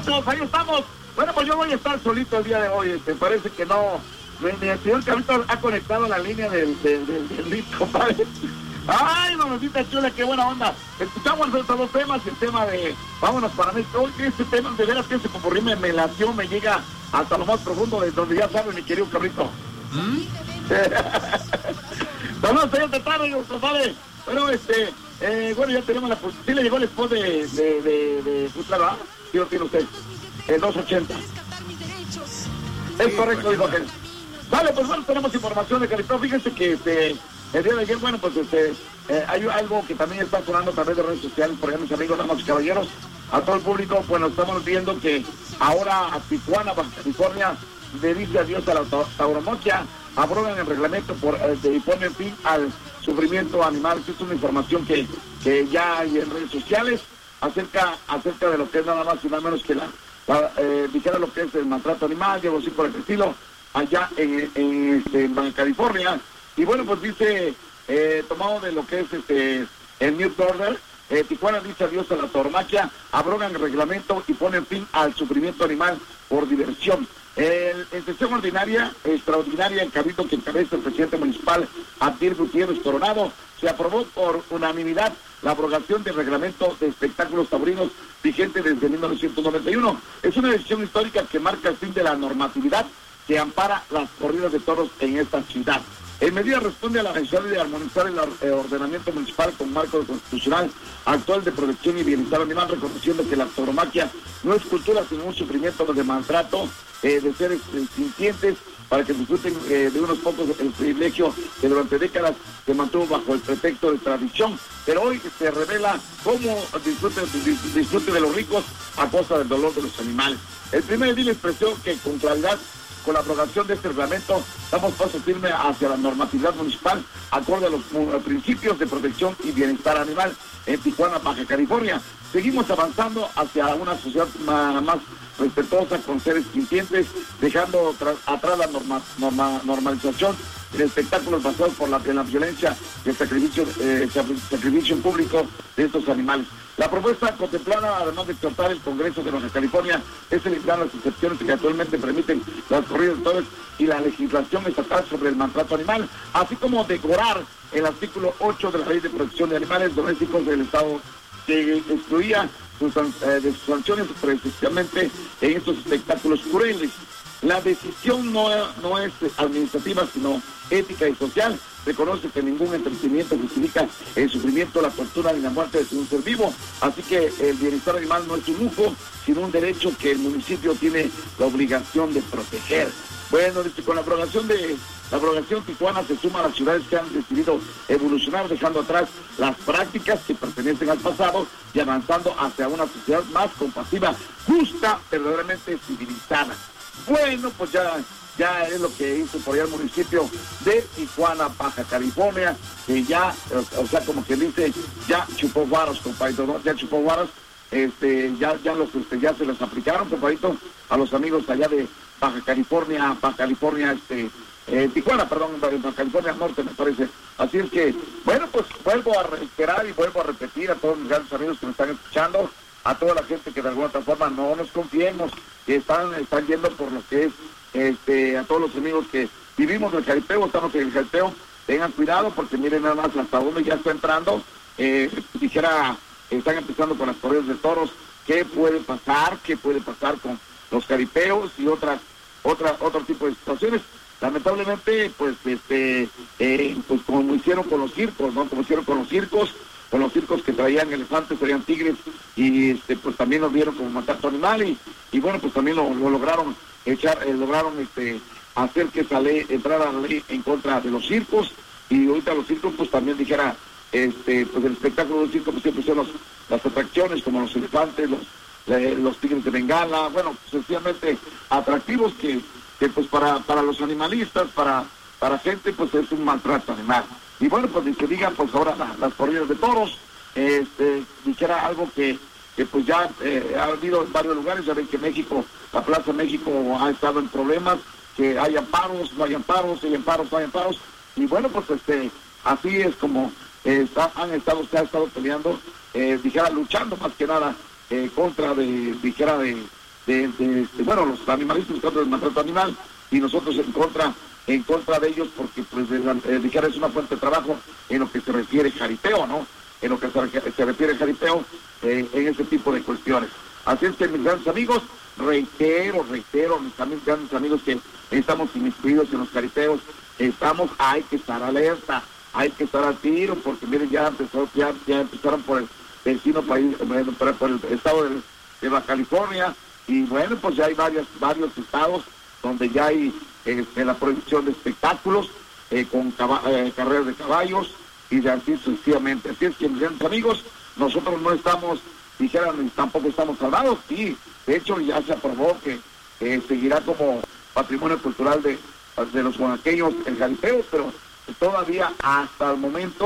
muchachos, ahí estamos. Bueno, pues yo voy a estar solito el día de hoy. Parece que no. Ni el señor Carlitos ha conectado la línea del disco, ¿vale? Ay, mamacita chula, qué buena onda. Escuchamos estos dos temas, el tema de vámonos para México. Hoy este tema, de veras que ese popurrí me latió, me llega hasta lo más profundo de donde ya sabe mi querido Carlito. Saludos, señor Tetano, compadre. Bueno, bueno, ya tenemos la... Sí le llegó el spot de Putlava. Sí lo tiene usted. El 280. Es correcto, dijo aquel. Vale, pues bueno, tenemos información de Carlito. Fíjense que el día de ayer, bueno, pues hay algo que también está sonando a través de redes sociales, por ejemplo, mis amigos, damas y caballeros, a todo el público. Bueno, estamos viendo que ahora a Tijuana, Baja California, le dice adiós a la tauromaquia, abrogan el reglamento y ponen fin al sufrimiento animal. Esta es una información que ya hay en redes sociales acerca de lo que es nada más y nada menos que dijera lo que es el maltrato animal y algo así por el estilo, allá en Baja California. Y bueno, pues dice, tomado de lo que es el New Order, Tijuana dice adiós a la tauromaquia, abrogan el reglamento y ponen fin al sufrimiento animal por diversión. En sesión extraordinaria, en cabildo que encabeza el presidente municipal Abdiel Gutiérrez Coronado, se aprobó por unanimidad la abrogación del reglamento de espectáculos taurinos vigente desde 1991. Es una decisión histórica que marca el fin de la normatividad que ampara las corridas de toros en esta ciudad. En medida responde a la necesidad de armonizar el ordenamiento municipal con marco constitucional actual de protección y bienestar animal, reconociendo que la tauromaquia no es cultura sino un sufrimiento de maltrato de seres sintientes para que disfruten de unos pocos el privilegio que durante décadas se mantuvo bajo el pretexto de tradición, pero hoy se revela cómo disfrute de los ricos a costa del dolor de los animales. El primer edil expresó que con claridad, con la aprobación de este reglamento, damos paso firme hacia la normatividad municipal acorde a los principios de protección y bienestar animal en Tijuana, Baja California. Seguimos avanzando hacia una sociedad más respetuosa con seres sintientes, dejando atrás la normalización de espectáculos basados en la violencia y el sacrificio en público de estos animales. La propuesta contemplada, además de exhortar el Congreso de Baja California, es eliminar las excepciones que actualmente permiten las corridas de toros y la legislación estatal sobre el maltrato animal, así como decorar el artículo 8 de la Ley de Protección de Animales Domésticos del Estado, que excluía sus sanciones precisamente en estos espectáculos crueles. La decisión no es administrativa, sino ética y social. Reconoce que ningún entretenimiento justifica el sufrimiento, la tortura ni la muerte de un ser vivo. Así que el bienestar animal no es un lujo, sino un derecho que el municipio tiene la obligación de proteger. Bueno, con la abrogación Tijuana se suma a las ciudades que han decidido evolucionar, dejando atrás las prácticas que pertenecen al pasado y avanzando hacia una sociedad más compasiva, justa, verdaderamente civilizada. Bueno, pues ya es lo que hizo por allá el municipio de Tijuana, Baja California, que ya, o sea, como que dice, ya chupó guaros, compadrito, ¿no? Ya chupó guaros, ya se los aplicaron, compadrito, a los amigos allá de Baja California, Tijuana, perdón, Baja California Norte, me parece. Así es que, bueno, pues vuelvo a reiterar y vuelvo a repetir a todos mis grandes amigos que me están escuchando, a toda la gente que de alguna otra forma no nos confiemos, que están yendo por lo que es, a todos los amigos que vivimos en el jaripeo, estamos en el jaripeo, tengan cuidado porque miren nada más hasta dónde ya está entrando, están empezando con las corridas de toros, qué puede pasar con los jaripeos y otro tipo de situaciones. Lamentablemente, pues como hicieron con los circos, ¿no? Como hicieron con los circos que traían elefantes, traían tigres, y pues también los vieron como maltrato animal, y bueno, pues también lo lograron hacer que entrara la ley en contra de los circos, y ahorita los circos pues también dijera, pues el espectáculo del circo pues siempre son las atracciones como los elefantes, los tigres de Bengala, bueno, sencillamente atractivos que pues para los animalistas, para gente pues es un maltrato animal. Y bueno, pues que digan pues ahora las corridas de toros, dijera algo que pues ya ha habido en varios lugares. Ya ven que México, la Plaza México ha estado en problemas, que hay amparos, no hay amparos, hay amparos, no hay amparos, y bueno, pues así es como se ha estado peleando, dijera luchando más que nada contra de bueno, los animalistas en contra del maltrato animal y nosotros en contra de ellos, porque pues dejar es una fuente de trabajo en lo que se refiere jaripeo, ¿no? En lo que se refiere jaripeo, en ese tipo de cuestiones. Así es que mis grandes amigos, reitero, mis grandes amigos que estamos inmiscuidos en los jaripeos, hay que estar alerta, hay que estar al tiro, porque miren, ya empezaron por el vecino país, por el estado de Baja California, y bueno, pues ya hay varios estados donde ya hay la prohibición de espectáculos, con carreras de caballos, y de así sucesivamente. Así es que, mis grandes amigos, nosotros no estamos, dijeran, tampoco estamos salvados, sí, de hecho ya se aprobó que seguirá como patrimonio cultural de los oaxaqueños el jaripeo, pero todavía hasta el momento